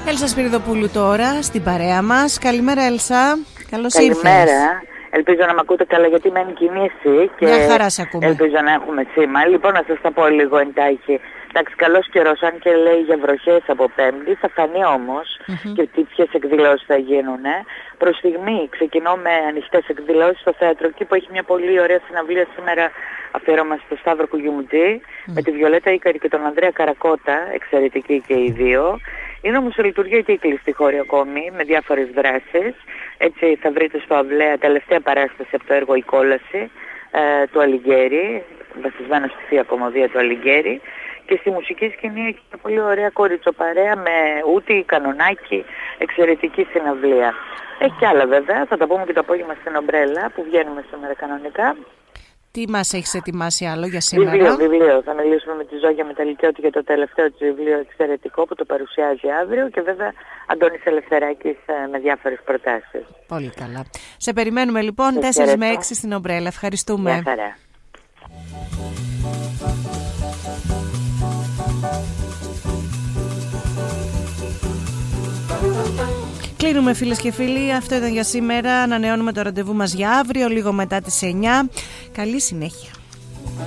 Έλσα Σπυριδοπούλου τώρα στην παρέα μας. Καλημέρα Έλσα, καλώς ήρθες. Καλημέρα. Ελπίζω να με ακούτε καλά γιατί είμαι εν κινήσει και μια χαρά σε ακούμε. Ελπίζω να έχουμε σήμα. Λοιπόν, να σας τα πω λίγο εντάχει. Εντάξει, καλός καιρός, αν και λέει για βροχές από Πέμπτη, θα φανεί όμως και ποιες εκδηλώσεις θα γίνουν. Προς στιγμή ξεκινώ με ανοιχτές εκδηλώσεις στο θέατρο εκεί που έχει μια πολύ ωραία συναυλία σήμερα αφιέρωμα στο Σταύρο Κουγιουμουτζή με τη Βιολέτα Ίκαρη και τον Ανδρέα Καρακώτα, εξαιρετικοί και οι δύο. Είναι όμως λειτουργία και η κλειστή χώρη ακόμη με διάφορες δράσεις. Έτσι θα βρείτε στο Αυλαία τελευταία παράσταση από το έργο «Η Κόλαση» του Αλιγκέρη, βασισμένο στη Θεία Κομμωδία του Αλιγκέρη. Και στη μουσική σκηνή έχει μια πολύ ωραία κοριτσοπαρέα με ούτη, κανονάκι, εξαιρετική συναυλία. Έχει κι άλλα βέβαια, θα τα πούμε και το απόγευμα στην Ομπρέλα που βγαίνουμε σήμερα κανονικά. Τι μας έχεις ετοιμάσει άλλο για σήμερα? Βιβλίο. Θα μιλήσουμε με τη Ζόγια Μεταλλικιώτη για το τελευταίο της βιβλίο εξαιρετικό που το παρουσιάζει αύριο και βέβαια Αντώνης Ελευθεράκης με διάφορες προτάσεις. Πολύ καλά. Σε περιμένουμε λοιπόν 4 με 6 στην Ομπρέλα. Ευχαριστούμε. Γεια χαρά. Κλείνουμε φίλες και φίλοι, αυτό ήταν για σήμερα. Ανανεώνουμε το ραντεβού μας για αύριο, λίγο μετά τις 9. Καλή συνέχεια.